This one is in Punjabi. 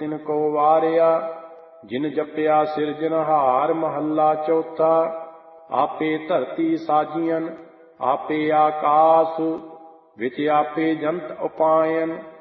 ਤਿਨ ਕੋ ਵਾਰਿਆ। ਜਿਨ ਜਪਿਆ ਸਿਰਜਨਹਾਰ ਮਹੱਲਾ ਚੌਥਾ। ਆਪੇ ਧਰਤੀ ਸਾਜੀਅਨ ਆਪੇ ਆਕਾਸ, ਵਿੱਚ ਆਪੇ ਜੰਤ ਉਪਾਇਨ।